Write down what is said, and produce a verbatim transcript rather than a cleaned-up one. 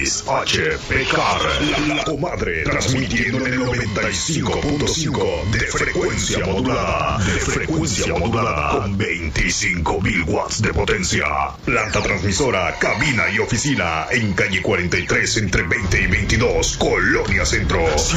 X H P C A R, La Comadre, transmitiendo en el noventa y cinco punto cinco de frecuencia modulada, de frecuencia modulada, con veinticinco mil watts de potencia. Planta transmisora, cabina y oficina en calle cuarenta y tres entre veinte y veintidós, Colonia Centro.